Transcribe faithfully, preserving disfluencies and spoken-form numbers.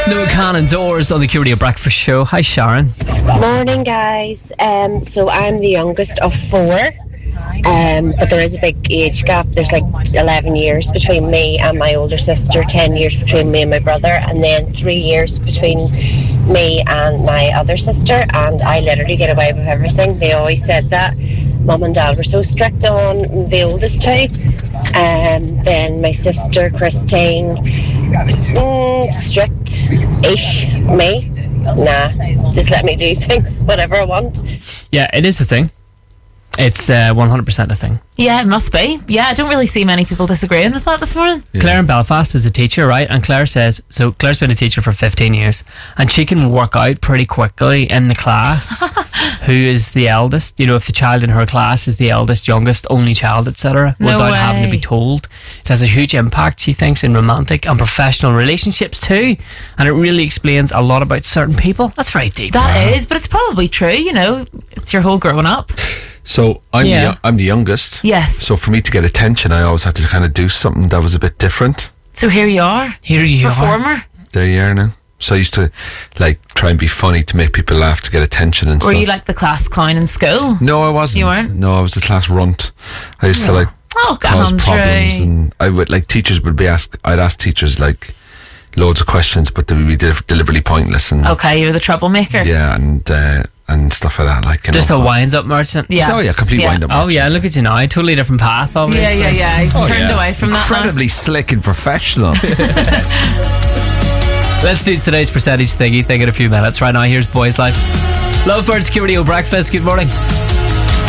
Noah Cannon Doors on the Q Radio Breakfast Show. Hi, Sharon. Morning, guys. Um, so I'm the youngest of four, um, but there is a big age gap. There's like eleven years between me and my older sister, ten years between me and my brother, and then three years between me and my other sister. And I literally get away with everything. They always said that. Mum and Dad were so strict on the oldest two. Um, then my sister Christine, mm, strict-ish. Me, nah, just let me do things, whatever I want. Yeah, it is a thing. It's uh, one hundred percent a thing. Yeah, it must be. Yeah, I don't really see many people disagreeing with that this morning. Yeah. Claire in Belfast is a teacher, right? And Claire says, so Claire's been a teacher for fifteen years, and she can work out pretty quickly in the class who is the eldest. You know, if the child in her class is the eldest, youngest, only child, et cetera, No without way. having to be told. It has a huge impact, she thinks, in romantic and professional relationships too. And it really explains a lot about certain people. That's very deep. That is, but it's probably true, you know. It's your whole growing up. So I'm Yeah. the, I'm the youngest. Yes. So for me to get attention, I always had to kind of do something that was a bit different. So here you are. Here you Performer. are. There you are now. So I used to like try and be funny to make people laugh to get attention and Were stuff. you like the class clown in school? No, I wasn't. You weren't? No, I was the class runt. I used to like Oh, cause Andrew. problems, and I would like teachers would be asked. I'd ask teachers like loads of questions, but they would be de- deliberately pointless and Okay, you're the troublemaker. yeah, and uh, and stuff like that. Like you Just know. a winds up merchant. Yeah. Oh yeah, complete Yeah. wind up. Oh yeah, look at you now. Totally different path, obviously. Yeah, yeah, yeah. He's Oh, turned yeah. away from that now. Incredibly slick and professional. Let's do today's percentage thingy thing in a few minutes. Right now, here's Boys Life. Lovebirds Q Radio Breakfast. Good morning.